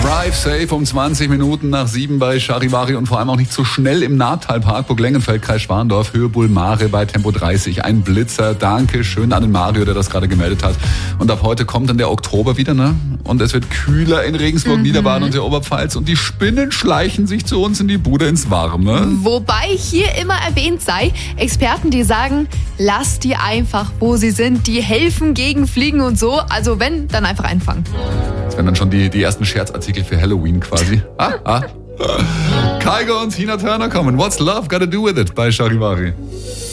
Drive safe um 20 Minuten nach 7 bei Charivari und vor allem auch nicht so schnell im Nahtalpark, Burg-Lengenfeld, Kreis Schwandorf, Höhe Bulmare bei Tempo 30. Ein Blitzer. Danke schön an den Mario, der das gerade gemeldet hat. Und ab heute kommt dann der Oktober wieder, ne? Und es wird kühler in Regensburg, Niederbayern und der Oberpfalz. Und die Spinnen schleichen sich zu uns in die Bude ins Warme. Wobei hier immer erwähnt sei, Experten, die sagen, lasst die einfach, wo sie sind. Die helfen gegen Fliegen und so. Also wenn, dann einfach einfangen. Das wären dann schon die ersten Scherzartikel für Halloween quasi. Kaigo und Tina Turner kommen. What's Love Gotta Do With It bei Charivari.